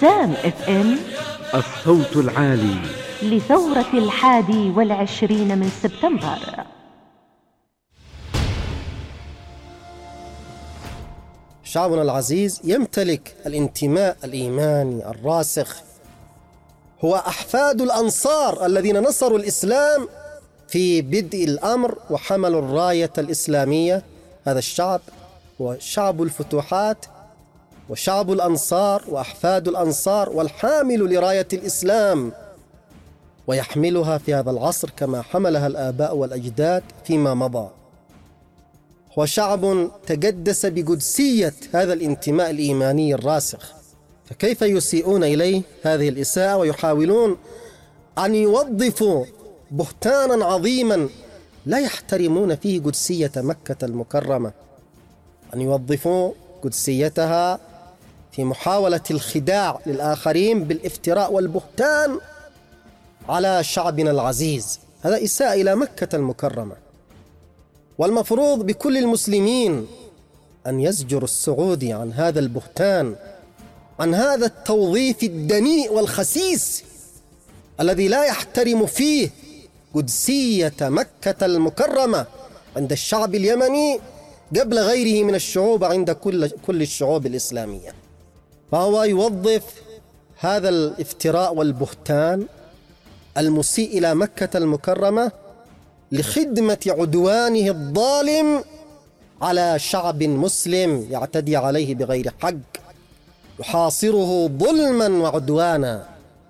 سام اف ام، الصوت العالي لثورة 21 من سبتمبر. شعبنا العزيز يمتلك الانتماء الإيماني الراسخ، هو أحفاد الأنصار الذين نصروا الإسلام في بدء الأمر وحملوا الراية الإسلامية. هذا الشعب هو شعب الفتوحات وشعب الأنصار وأحفاد الأنصار، والحامل لراية الإسلام ويحملها في هذا العصر كما حملها الآباء والأجداد فيما مضى. هو شعب تقدس بقدسية هذا الانتماء الإيماني الراسخ، فكيف يسيئون إليه هذه الإساءة ويحاولون أن يوظفوا بهتانا عظيما لا يحترمون فيه قدسية مكة المكرمة، أن يوظفوا قدسيتها في محاولة الخداع للآخرين بالافتراء والبهتان على شعبنا العزيز. هذا إساءة إلى مكة المكرمة، والمفروض بكل المسلمين أن يزجروا السعودي عن هذا البهتان، عن هذا التوظيف الدنيء والخسيس الذي لا يحترم فيه قدسية مكة المكرمة عند الشعب اليمني قبل غيره من الشعوب، عند كل الشعوب الإسلامية. فهو يوظف هذا الافتراء والبهتان المسيء إلى مكة المكرمة لخدمة عدوانه الظالم على شعب مسلم يعتدي عليه بغير حق، يحاصره ظلما وعدوانا،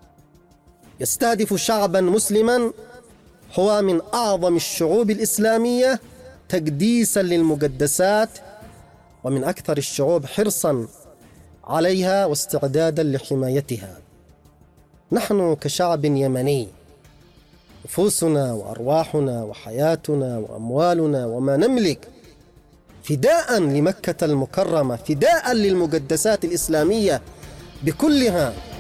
يستهدف شعبا مسلما هو من أعظم الشعوب الإسلامية تقديسا للمقدسات، ومن أكثر الشعوب حرصا عليها واستعدادا لحمايتها. نحن كشعب يمني نفوسنا وأرواحنا وحياتنا وأموالنا وما نملك فداء لمكة المكرمة، فداء للمقدسات الإسلامية بكلها.